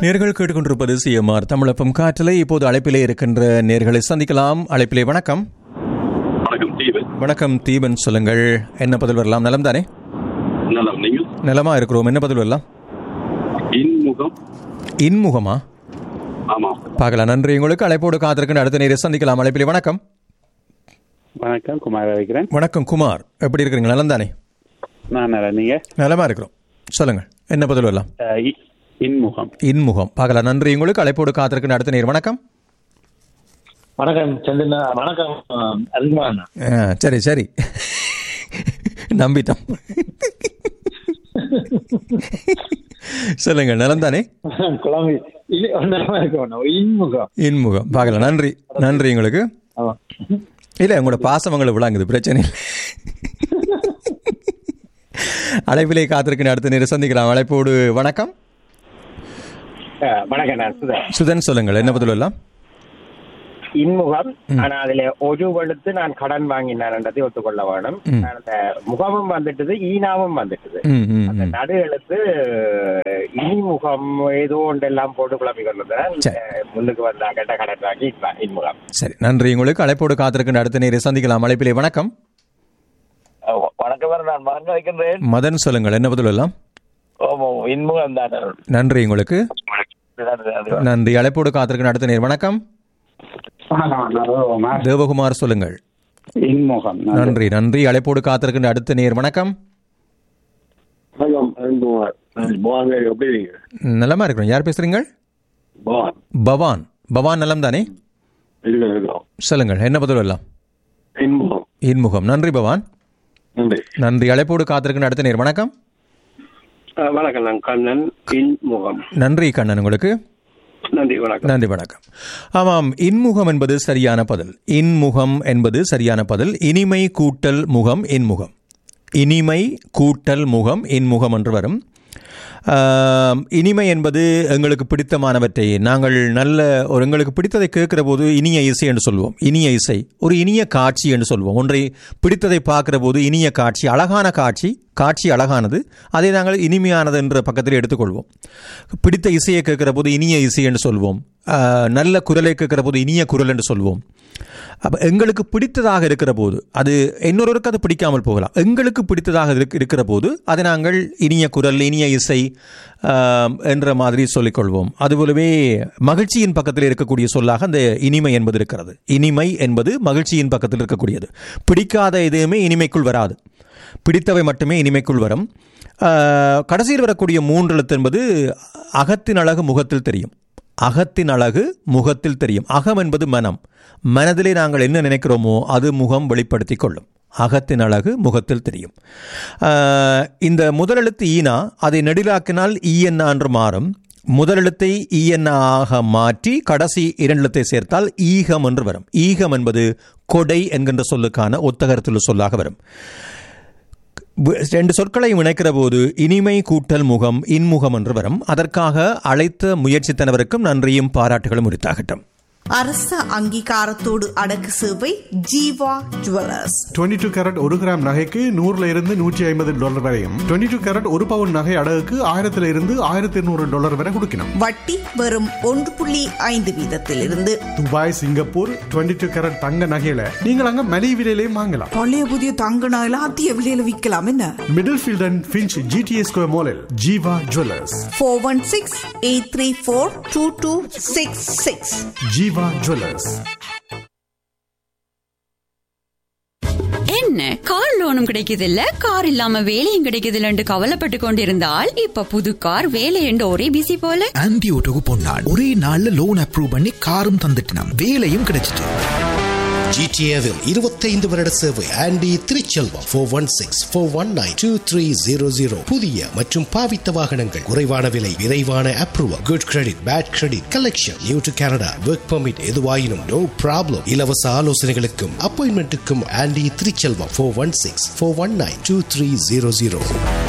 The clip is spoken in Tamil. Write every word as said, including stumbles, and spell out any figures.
நேர்கள் கேட்டுக்கொண்டிருப்பது சிஎம்ஆர் தமிழப்பம் காற்றலை. இப்போது அழைப்பிலே இருக்கின்ற நேர்களை சந்திக்கலாம். அழைப்பிலே வணக்கம். வணக்கம் தீபன். வணக்கம் தீபன், சொல்லுங்கள், என்ன பதில் வரலாம்? நலம் தானே? நலம். நீங்கள்? நலமா இருக்கிறோம். என்ன பதில் வரலாம்? இன்முகம். இன்முகமா? ஆமா, பார்க்கலாம். நன்றி. உங்களுக்கு அழைப்போடு காத்திருக்கின்ற அடுத்த நேரை சந்திக்கலாம். அழைப்பிலே வணக்கம். வணக்கம், குமார் இருக்கிறேன். வணக்கம் குமார், எப்படி இருக்கிறீங்க? நலம் தானே? நான் நல்லா. நீங்க? நலமா இருக்கிறோம். சொல்லுங்கள், என்ன பதில் வரலாம்? இன்முகம். இன்முகம். பார்க்கலாம். நன்றி. உங்களுக்கு அழைப்போடு காத்திருக்கின்ற அடுத்த நேர். வணக்கம். வணக்கம் சந்திரனா. வணக்கம் அருண்குமார். சரி சரி, நம்பிட்டோம். சொல்லுங்க, நலம் தானே? குழம்பு இன்முகம். இன்முகம். பார்க்கலாம். நன்றி. நன்றி உங்களுக்கு. இல்ல, உங்களோட பாசம் உங்களை விளாங்குது, பிரச்சனை இல்லை. அழைப்பிலே காத்திருக்கின்ற அடுத்த நேரம் சந்திக்கலாம். அழைப்போடு வணக்கம். வணக்கம், நான் சுதன். சுதன், சொல்லுங்கள், என்ன பதில் எல்லாம்? இன்முகம். ஆனா அதுல ஒரு வெளுத்து நான் கடன் வாங்கினேன்றதை ஒத்துக்கொள்ள வேணும். அந்த முகமும் வந்துட்டது, ஈனாவும் வந்துட்டது. அந்த நடு எழுத்து இனிமுகம் ஏதோ ஒன்றெல்லாம் போட்டு குழம்பி கொண்டதுதான் முன்னுக்கு வந்தா கேட்ட கடன் வாங்கி இன்முகம். சரி, நன்றி. உங்களுக்கு அழைப்போடு காத்திருக்கின்ற அடுத்த நேரை சந்திக்கலாம். அழைப்பிலே வணக்கம். வணக்கம், நான் மகன் வைக்கின்றேன். மதன், சொல்லுங்கள், என்ன பதில் எல்லாம்? இன்முகம் தான். நன்றி உங்களுக்கு. நன்றி. அழைப்போடு காத்திருக்கின்ற அடுத்த நேர். வணக்கம். தேவகுமார், சொல்லுங்கள். இன்முகம். நன்றி. நன்றி. அழைப்போடு காத்திருக்கின்ற அடுத்த நேர். வணக்கம். நலமா இருக்கிறோம். யார் பேசுறீங்க? பவான். பவான், நலம் தானே? சொல்லுங்கள், என்ன பதில் எல்லாம்? இன்முகம். நன்றி பவான். நன்றி. அழைப்போடு காத்திருக்கின்ற அடுத்த நேர். வணக்கம். வணக்கம், நான் கண்ணன். இன்முகம். நன்றி கண்ணன், உங்களுக்கு. நன்றி, வணக்கம். நன்றி, வணக்கம். ஆமாம், இன்முகம் என்பது சரியான பதில். இன்முகம் என்பது சரியான பதில். இனிமை கூட்டல் முகம் இன்முகம். இனிமை கூட்டல் முகம் இன்முகம் என்று வரும். இனிமை என்பது எங்களுக்கு பிடித்தமானவற்றை நாங்கள் நல்ல ஒரு எங்களுக்கு பிடித்ததை கேட்கிற போது இனிய இசை என்று சொல்வோம். இனிய இசை ஒரு இனிய காட்சி என்று சொல்வோம். ஒன்றை பிடித்ததை பார்க்கிற போது இனிய காட்சி, அழகான காட்சி, காட்சி அழகானது, அதை நாங்கள் இனிமையானது என்ற பக்கத்தில் எடுத்துக்கொள்வோம். பிடித்த இசையை கேட்கிற போது இனிய இசை என்று சொல்வோம். நல்ல குரலை கேட்கிற போது இனிய குரல் என்று சொல்வோம். அப்போ எங்களுக்கு பிடித்ததாக இருக்கிற போது, அது இன்னொருவருக்கு அது பிடிக்காமல் போகலாம், எங்களுக்கு பிடித்ததாக இருக்கிற போது அதை நாங்கள் இனிய குரல், இனிய இசை என்ற மாதிரி சொல்லிக்கொள்வோம். அதுபோலவே மகிழ்ச்சியின் பக்கத்தில் இருக்கக்கூடிய சொல்லாக அந்த இனிமை என்பது இருக்கிறது. இனிமை என்பது மகிழ்ச்சியின் பக்கத்தில் இருக்கக்கூடியது. பிடிக்காத எதுவுமே இனிமைக்குள் வராது, பிடித்தவை மட்டுமே இனிமைக்குள் வரும். கடைசியில் வரக்கூடிய மூன்று எழுத்து என்பது அகத்தின் அழகு முகத்தில் தெரியும். அகத்தின் அழகு முகத்தில் தெரியும். அகம் என்பது மனம். மனதிலே நாங்கள் என்ன நினைக்கிறோமோ அது முகம் வெளிப்படுத்தி கொள்ளும். அகத்தின் அழகு முகத்தில் தெரியும். இந்த முதலெழுத்து ஈனா, அதை நெடிலாக்கினால் ஈஎன்னா என்று மாறும். முதலெழுத்தை ஈஎன்னாக மாற்றி கடைசி இரண்டெழுத்தை சேர்த்தால் ஈகம் என்று வரும். ஈகம் என்பது கொடை என்கின்ற சொல்லுக்கான ஒத்தகரத்துள்ள சொல்லாக வரும். ரெண்டு சொற்களை இணைக்கிற போது இனிமை கூட்டல் முகம் இன்முகம் என்று வரும். அதற்காக அழைத்த முயற்சித்தனவருக்கும் நன்றியும் பாராட்டுகளும் உரித்தாகட்டும். அரச அங்கீகாரத்தோடு அடக்கு சேவை ஜீவா ஜுவல்லர்ஸ். இருபத்தி ரெண்டு கேரட் ஒரு கிராம் நகைக்கு நூறுல இருந்து நூற்றி ஐம்பது டாலர் வரையும், இருபத்தி ரெண்டு கேரட் ஒரு பவுன் நகை அடகுக்கு ஆயிரத்துல இருந்து ஆயிரத்தி இருநூறு டாலர் வரை கொடுக்கணும். வட்டி வெறும் ஒன்று புள்ளி ஐந்து வீதத்தில் இருந்து. துபாய், சிங்கப்பூர் இருபத்தி ரெண்டு கேரட் தங்க நகையில நீங்கள் அங்க மலிவு விலையிலையும் வாங்கலாம். பழைய புதிய தங்க நகையில அதிக விலையில விற்கலாம். என்ன middle field and Finch GTA square மாலில் Jeeva jewellers. Four one six eight three four two two six six. Jeeva jewellers. என்ன கார் லோனும் கிடைக்குது இல்ல, கார் இல்லாம வேலையும் கிடைக்குது இல்லன்னு கவலைப்பட்டு கொண்டிருந்தால் இப்ப புது கார் வேலை என்று ஒரே பிசி போல. ஆன்டி ஓட்டோக்கு போனாள், ஒரே நாள்ல லோன் அப்ரூவ் பண்ணி காரும் தந்துட்டோம், வேலையும் கிடைச்சிட்டு. ஜிடிஏவில் இருபத்தைந்து வருட சேவை aunty Thiruchelvam. Four one six four one nine two three zero zero. புதிய மற்றும் பாவித்த வாகனங்கள், குறைவான விலை, விரைவான approval, good credit, bad credit, collection, new to Canada, work permit, எதுவாயினும் நோ ப்ராப்ளம். இலவச ஆலோசனைகளுக்கும் அப்பாயின்மெண்ட்டுக்கும் aunty Thiruchelvam. Four one six four one nine two three zero zero.